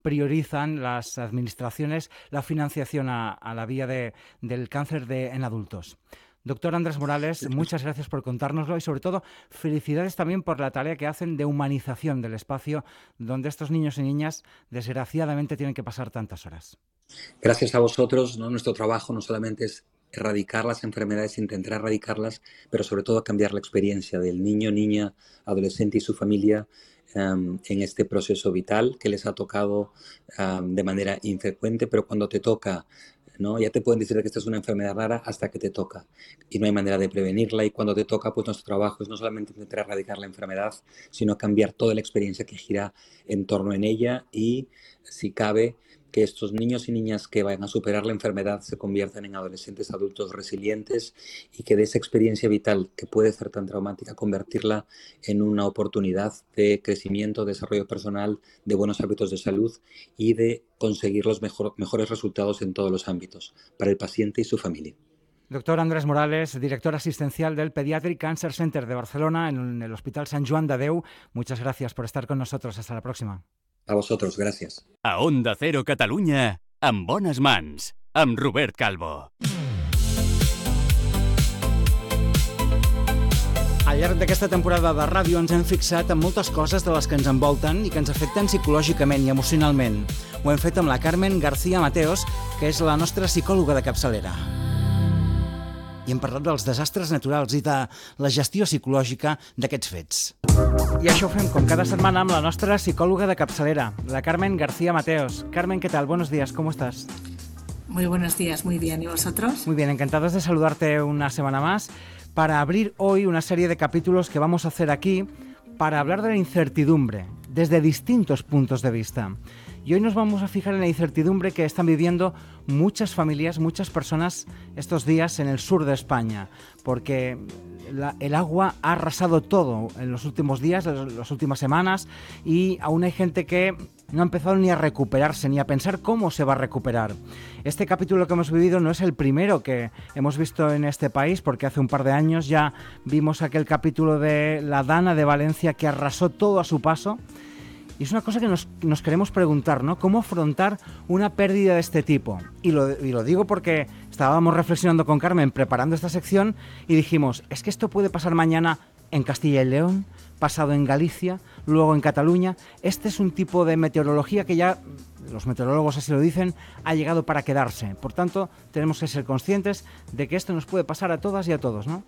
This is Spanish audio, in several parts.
priorizan las administraciones la financiación a la vía del cáncer en adultos. Doctor Andrés Morales, muchas gracias por contárnoslo y sobre todo felicidades también por la tarea que hacen de humanización del espacio donde estos niños y niñas desgraciadamente tienen que pasar tantas horas. Gracias a vosotros, ¿no? Nuestro trabajo no solamente es erradicar las enfermedades, intentar erradicarlas, pero sobre todo cambiar la experiencia del niño, niña, adolescente y su familia en este proceso vital que les ha tocado de manera infrecuente, pero cuando te toca, ¿no? Ya te pueden decir que esta es una enfermedad rara hasta que te toca y no hay manera de prevenirla y cuando te toca, pues nuestro trabajo es no solamente intentar erradicar la enfermedad, sino cambiar toda la experiencia que gira en torno en ella y, si cabe, que estos niños y niñas que vayan a superar la enfermedad se conviertan en adolescentes adultos resilientes y que de esa experiencia vital que puede ser tan traumática, convertirla en una oportunidad de crecimiento, desarrollo personal, de buenos hábitos de salud y de conseguir los mejores resultados en todos los ámbitos para el paciente y su familia. Doctor Andrés Morales, director asistencial del Pediatric Cancer Center de Barcelona en el Hospital Sant Joan de Déu. Muchas gracias por estar con nosotros. Hasta la próxima. A vosotros, gracias. A Onda Cero Catalunya, amb bones mans, amb Robert Calvo. Al llarg d'aquesta temporada de ràdio ens hem fixat en moltes coses de les que ens envolten i que ens afecten psicològicament i emocionalment. Ho hem fet amb la Carmen García Mateos, que és la nostra psicòloga de capçalera. I hem parlat dels desastres naturals i de la gestió psicològica d'aquests fets. I això ho fem com cada setmana amb la nostra psicòloga de capçalera, la Carmen García Mateos. Carmen, ¿qué tal? Buenos días, ¿cómo estás? Muy buenos días, muy bien. ¿Y vosotros? Muy bien, encantados de saludarte una semana más para abrir hoy una serie de capítulos que vamos a hacer aquí para hablar de la incertidumbre desde distintos puntos de vista. Y hoy nos vamos a fijar en la incertidumbre que están viviendo muchas familias, muchas personas estos días en el sur de España, porque el agua ha arrasado todo en los últimos días, en las últimas semanas, y aún hay gente que no ha empezado ni a recuperarse, ni a pensar cómo se va a recuperar. Este capítulo que hemos vivido no es el primero que hemos visto en este país, porque hace un par de años ya vimos aquel capítulo de la Dana de Valencia que arrasó todo a su paso. Y es una cosa que nos queremos preguntar, ¿no? ¿Cómo afrontar una pérdida de este tipo? Y lo digo porque estábamos reflexionando con Carmen preparando esta sección y dijimos, es que esto puede pasar mañana en Castilla y León, pasado en Galicia, luego en Cataluña. Este es un tipo de meteorología que ya, los meteorólogos así lo dicen, ha llegado para quedarse. Por tanto, tenemos que ser conscientes de que esto nos puede pasar a todas y a todos, ¿no?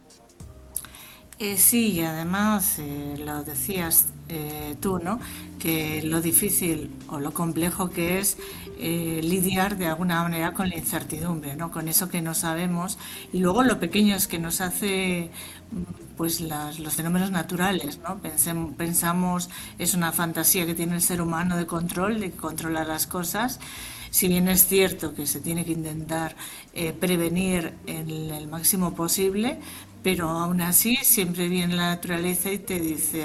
Sí, y además lo decías tú, ¿no? Que lo difícil o lo complejo que es lidiar de alguna manera con la incertidumbre, ¿no? Con eso que no sabemos y luego lo pequeños que nos hace pues los fenómenos naturales, ¿no? Pensamos es una fantasía que tiene el ser humano de control, de controlar las cosas. Si bien es cierto que se tiene que intentar prevenir en el máximo posible, pero aún así siempre viene la naturaleza y te dice